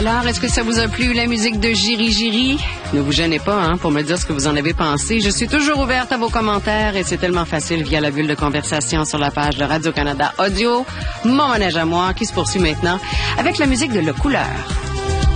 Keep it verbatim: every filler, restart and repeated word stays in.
Alors, est-ce que ça vous a plu, la musique de Jiri Jiri? Ne vous gênez pas hein, pour me dire ce que vous en avez pensé. Je suis toujours ouverte à vos commentaires et c'est tellement facile via la bulle de conversation sur la page de Radio-Canada Audio. Mon manège à moi qui se poursuit maintenant avec la musique de Le Couleur.